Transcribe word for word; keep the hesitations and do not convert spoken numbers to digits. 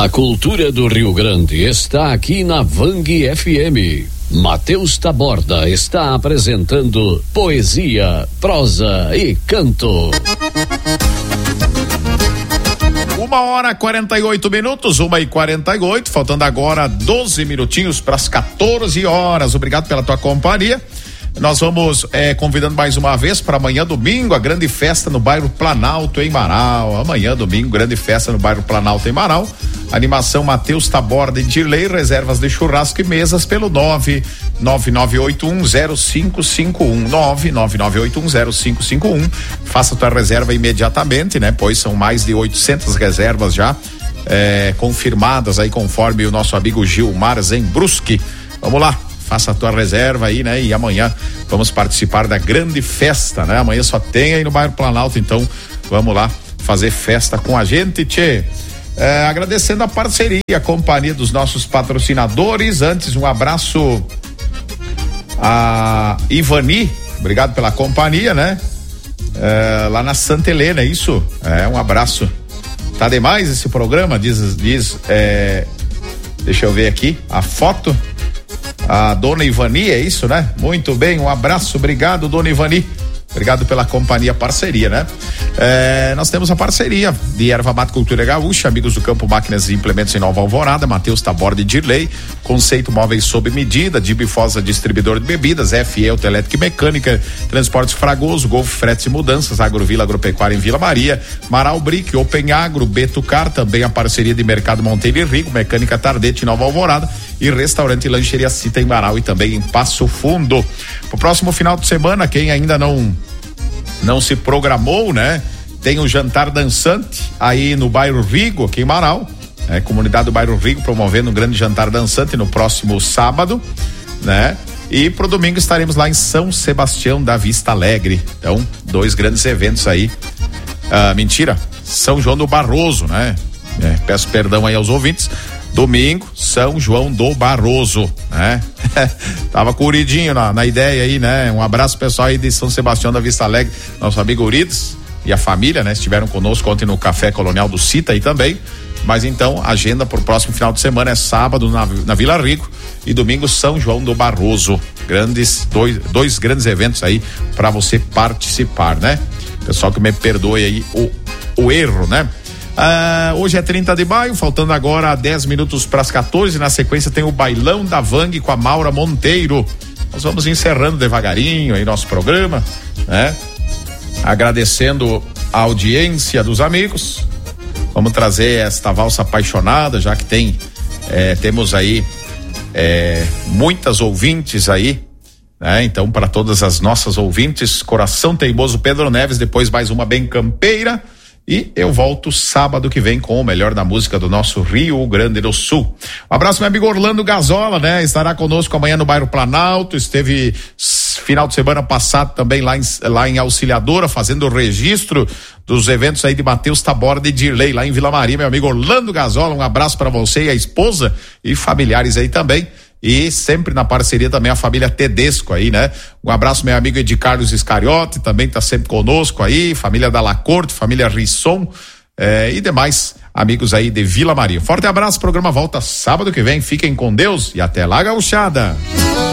A cultura do Rio Grande está aqui na Vang F M. Matheus Taborda está apresentando poesia, prosa e canto. Uma hora quarenta e oito minutos, uma e quarenta e oito, faltando agora doze minutinhos para as quatorze horas. Obrigado pela tua companhia. Nós vamos é, convidando mais uma vez para amanhã domingo a grande festa no bairro Planalto em Marau. Amanhã domingo, grande festa no bairro Planalto em Marau. Animação Matheus Taborda e Dirley, reservas de churrasco e mesas pelo nove nove nove oito um zero cinco cinco um, nove nove nove oito um zero cinco cinco um. Faça tua reserva imediatamente, né? Pois são mais de oitocentas reservas já é, confirmadas aí conforme o nosso amigo Gilmar Zembruski. Vamos lá. Faça a tua reserva aí, né? E amanhã vamos participar da grande festa, né? Amanhã só tem aí no bairro Planalto, então vamos lá fazer festa com a gente, tchê. É, agradecendo a parceria, a companhia dos nossos patrocinadores. Antes, um abraço a Ivani, obrigado pela companhia, né? É, lá na Santa Helena, é isso? É, um abraço. Tá demais esse programa, diz, diz é, deixa eu ver aqui, a foto. A dona Ivani, é isso, né? Muito bem, um abraço, obrigado, dona Ivani. Obrigado pela companhia, parceria, né? É, nós temos a parceria de Erva Mate Cultura Gaúcha, amigos do Campo Máquinas e Implementos em Nova Alvorada, Matheus Taborda e Dirley, Conceito Móveis sob medida, de Bifosa Distribuidor de Bebidas, F E Autoelétrica e Mecânica, Transportes Fragoso, Golf Fretes e Mudanças, Agrovila Agropecuária em Vila Maria, Maral Brick, Open Agro, Betucar, também a parceria de Mercado Monteiro e Rico, Mecânica Tardete em Nova Alvorada e Restaurante e Lancheria Cita em Marau e também em Passo Fundo. Pro próximo final de semana, quem ainda não não se programou, né? Tem o jantar dançante aí no bairro Rigo, aqui em Marau, é, comunidade do bairro Rigo promovendo um grande jantar dançante no próximo sábado, né? E pro domingo estaremos lá em São Sebastião da Vista Alegre. Então, dois grandes eventos aí. Ah, mentira, São João do Barroso, né? É, peço perdão aí aos ouvintes. Domingo, São João do Barroso, né? Tava com o Uridinho na, na ideia aí, né? Um abraço pessoal aí de São Sebastião da Vista Alegre, nosso amigo Urides e a família, né? Estiveram conosco ontem no Café Colonial do Cita aí também, mas então a agenda pro próximo final de semana é sábado na, na Vila Rico e domingo São João do Barroso, grandes, dois, dois grandes eventos aí para você participar, né? Pessoal que me perdoe aí o, o erro, né? Ah, hoje é trinta de maio, faltando agora dez minutos para as quatorze. Na sequência tem o Bailão da Vang com a Maura Monteiro. Nós vamos encerrando devagarinho aí nosso programa, né? Agradecendo a audiência dos amigos. Vamos trazer esta valsa apaixonada, já que tem é, temos aí é, muitas ouvintes aí, né? Então, para todas as nossas ouvintes, Coração Teimoso, Pedro Neves, depois mais uma bem campeira. E eu volto sábado que vem com o melhor da música do nosso Rio Grande do Sul. Um abraço, meu amigo Orlando Gazola, né? Estará conosco amanhã no bairro Planalto. Esteve final de semana passado também lá em, lá em Auxiliadora, fazendo o registro dos eventos aí de Matheus Taborda e Dirley, lá em Vila Maria. Meu amigo Orlando Gazola, um abraço para você e a esposa e familiares aí também. E sempre na parceria também a família Tedesco aí, né? Um abraço meu amigo Edi Carlos Iscariote, também tá sempre conosco aí, família da Lacorte, família Risson, eh, e demais amigos aí de Vila Maria. Forte abraço, programa volta sábado que vem, fiquem com Deus e até lá, gauchada!